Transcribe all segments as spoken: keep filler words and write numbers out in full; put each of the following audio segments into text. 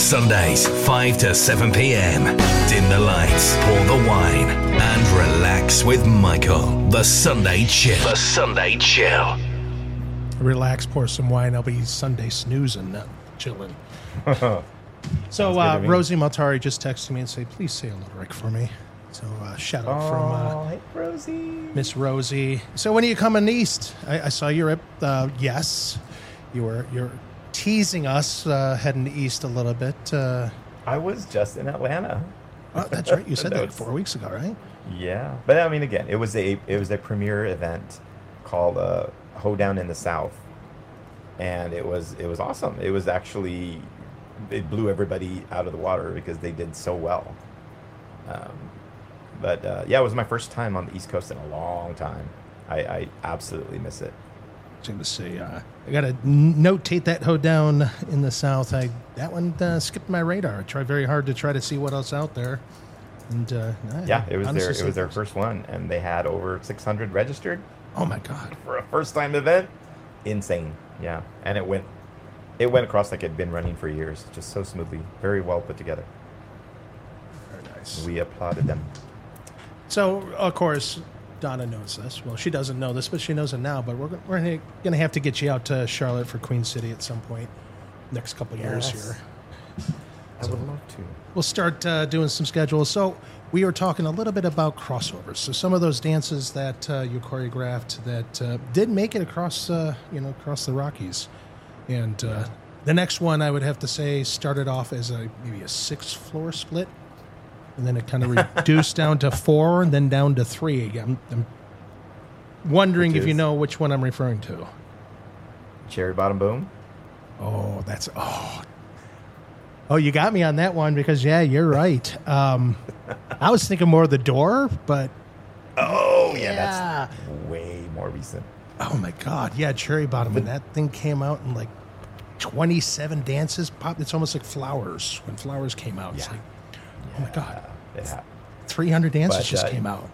Sundays, five to seven p.m. Dim the lights, pour the wine, and relax with Michael. The Sunday Chill. The Sunday Chill. Relax, pour some wine. I'll be Sunday snoozing, not chilling. So uh, Rosie Maltari just texted me and said, please say a lyric for me. So uh, shout out oh, from uh, hey, Rosie. Miss Rosie. So when are you coming east? I, I saw you at, uh, yes, you were you're teasing us uh, heading east a little bit. Uh, I was just in Atlanta. Oh, that's right. You said that four weeks ago, right? Yeah, but I mean, again, it was a it was a premiere event called uh, Hoedown in the South, and it was it was awesome. It was actually it blew everybody out of the water because they did so well. Um, but uh, yeah, it was my first time on the East Coast in a long time. I, I absolutely miss it. I was going to say, uh, I got to notate that Hoedown in the South. I that one uh, skipped my radar. I tried very hard to try to see what else out there. And uh, yeah, it was their it was their first one, and they had over six hundred registered. Oh my God! For a first time event, insane. Yeah, and it went it went across like it'd been running for years, just so smoothly, very well put together. Very nice. We applauded them. So of course, Donna knows this. Well, she doesn't know this, but she knows it now. But we're we're going to have to get you out to Charlotte for Queen City at some point next couple of Yes. years here. I would love to. We'll start uh, doing some schedules. So we were talking a little bit about crossovers. So some of those dances that uh, you choreographed that uh, did make it across, uh, you know, across the Rockies. And uh, Yeah. the next one I would have to say started off as a maybe a six floor split, and then it kind of reduced down to four, and then down to three. I'm, I'm wondering Which if you is? know which one I'm referring to. Cherry Bottom Boom. Oh, that's oh. Oh, you got me on that one because yeah, you're right. Um, I was thinking more of the door, but Oh yeah, Yeah. that's way more recent. oh my God, yeah, Cherry Bottom. When that thing came out in like twenty-seven dances, pop. It's almost like Flowers when Flowers came out. It's Yeah. like, oh my God, Yeah. three hundred dances But, just uh, came out.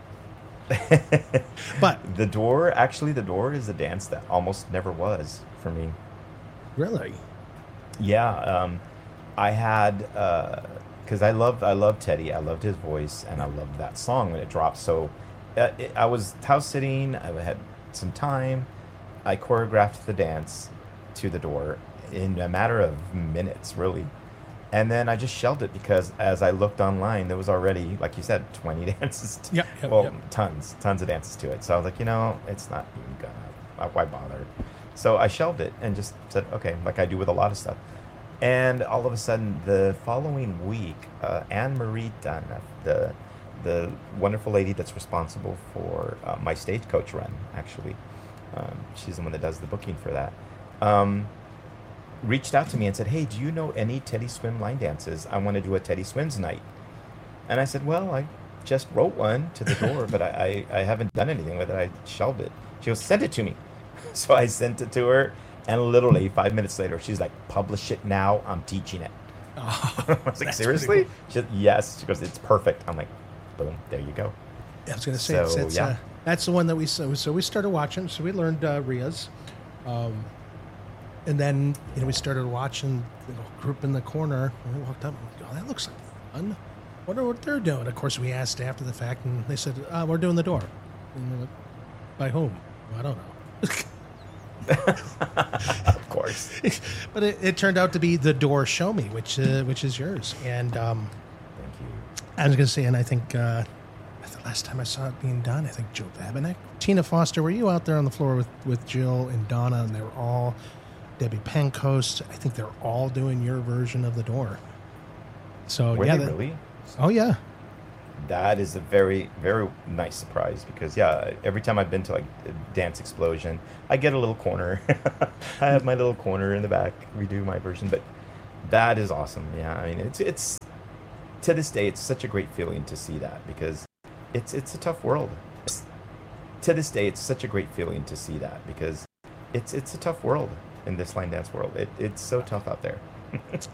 But The Door, actually, The Door is a dance that almost never was for me. really, Yeah, um, I had because I loved I loved Teddy. I loved his voice, and I loved that song when it dropped. So uh, it, I was house sitting. I had some time. I choreographed the dance to The Door in a matter of minutes, really. And then I just shelved it because as I looked online, there was already, like you said, twenty dances. To, Yep, yep, well, yep. tons, tons of dances to it. So I was like, you know, it's not even gonna. Why bother? So I shelved it and just said, okay, like I do with a lot of stuff. And all of a sudden, the following week, uh, Anne Marie Dunn, the the wonderful lady that's responsible for uh, my stagecoach run, actually, um, she's the one that does the booking for that, um, reached out to me and said, hey, do you know any Teddy Swim line dances? I want to do a Teddy Swims night. And I said, well, I just wrote one to The Door, but I, I, I haven't done anything with it. I shelved it. She goes, send it to me. So I sent it to her. And literally five minutes later, she's like, publish it now. I'm teaching it. oh, I was like, that's seriously? pretty She said, yes. She goes, it's perfect. I'm like, boom, there you go. I was going to say it's, So, it's, yeah. uh, that's the one that we so so we started watching. So we learned uh, Ria's, um, and then you know we started watching the little group in the corner. And we walked up. And, oh, that looks like fun. Wonder what they're doing. Of course, we asked after the fact, and they said uh, we're doing The Door. And we're like, by whom? Well, I don't know. Of course. But it, it turned out to be The Door Show Me, which uh, which is yours. And um, Thank you. I was going to say, and I think uh, the last time I saw it being done, I think Joe Babinek, Tina Foster, were you out there on the floor with, with Jill and Donna? And they were all, Debbie Pencoast, I think they're all doing your version of The Door. So, Were yeah. they that- really? Oh, yeah. That is a very, very nice surprise because, yeah, every time I've been to like a Dance Explosion, I get a little corner. I have my little corner in the back. We do my version, but that is awesome. Yeah, I mean, it's it's to this day, it's such a great feeling to see that because it's it's a tough world. To this day, it's such a great feeling to see that because it's it's a tough world in this line dance world. It, it's so tough out there.